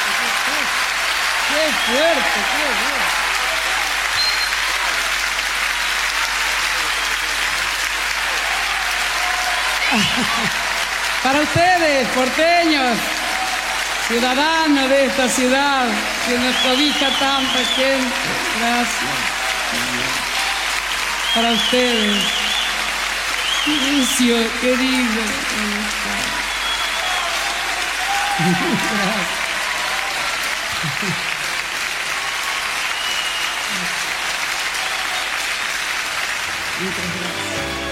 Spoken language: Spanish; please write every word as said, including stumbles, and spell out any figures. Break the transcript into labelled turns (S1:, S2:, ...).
S1: ¡Qué fuerte, qué fuerte! Para ustedes, porteños, ciudadanos de esta ciudad, que nos cobija tanta gente, gracias. Para ustedes, Lucio, querido, gracias. Muchas gracias.